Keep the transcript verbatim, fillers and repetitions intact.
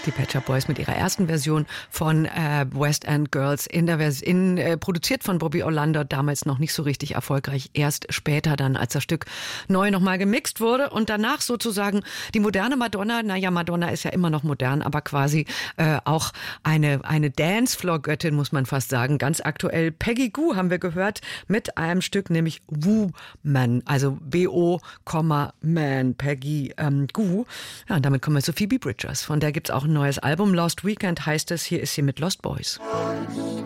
Die Pet Shop Boys mit ihrer ersten Version von äh, West End Girls, in der Vers in, äh, produziert von Bobby Orlando, damals noch nicht so richtig erfolgreich, erst später dann, als das Stück neu nochmal gemixt wurde und danach sozusagen die moderne Madonna, naja, Madonna ist ja immer noch modern, aber quasi äh, auch eine, eine Dancefloor-Göttin, muss man fast sagen, ganz aktuell. Peggy Gou haben wir gehört mit einem Stück, nämlich Woman, also B O, Man, Peggy ähm, Gou. Ja, und damit kommen wir zu Phoebe Bridgers, von der gibt's auch ein neues Album, Lost Weekend heißt es, hier ist sie mit Lost Boys.